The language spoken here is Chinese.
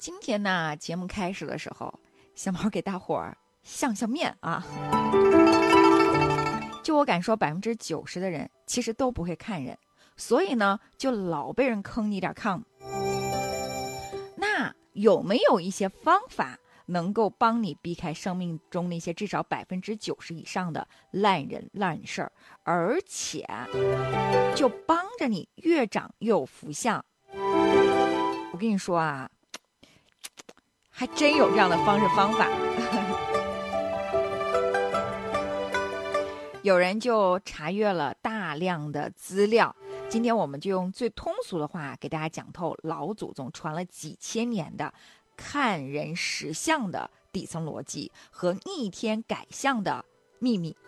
今天呢，节目开始的时候，小毛给大伙儿相面啊。就我敢说，90%的人其实都不会看人，所以呢，就老被人坑你点 com。那有没有一些方法能够帮你避开生命中那些至少90%以上的烂人烂事儿，而且就帮着你越长越有福相？我跟你说啊，还真有这样的方式方法。有人就查阅了大量的资料，今天我们就用最通俗的话给大家讲透老祖宗传了几千年的看人识相的底层逻辑和逆天改相的秘密。